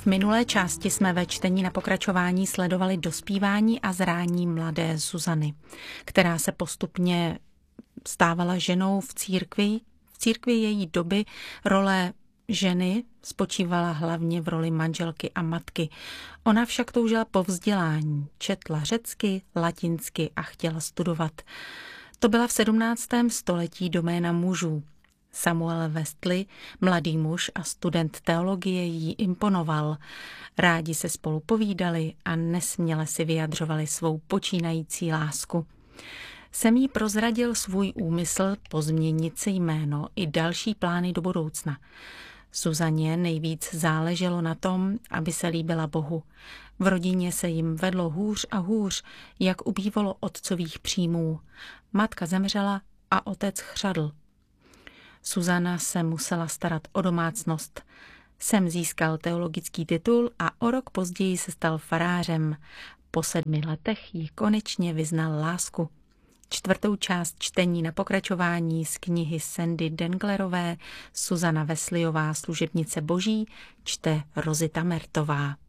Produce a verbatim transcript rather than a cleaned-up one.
V minulé části jsme ve čtení na pokračování sledovali dospívání a zrání mladé Zuzany, která se postupně stávala ženou v církvi. V církvi její doby role ženy spočívala hlavně v roli manželky a matky. Ona však toužila po vzdělání, četla řecky, latinsky a chtěla studovat. To byla v sedmnáctém století doména mužů. Samuel Wesley, mladý muž a student teologie, jí imponoval. Rádi se spolu povídali a nesměle si vyjadřovali svou počínající lásku. Sem jí prozradil svůj úmysl pozměnit si jméno i další plány do budoucna. Zuzaně nejvíc záleželo na tom, aby se líbila Bohu. V rodině se jim vedlo hůř a hůř, jak ubývalo otcových příjmů. Matka zemřela a otec chřadl. Zuzana se musela starat o domácnost. Sem získal teologický titul a o rok později se stal farářem. Po sedmi letech jí konečně vyznal lásku. Čtvrtou část čtení na pokračování z knihy Sandy Denglerové Zuzana Wesleyová, služebnice Boží, čte Rozita Mertová.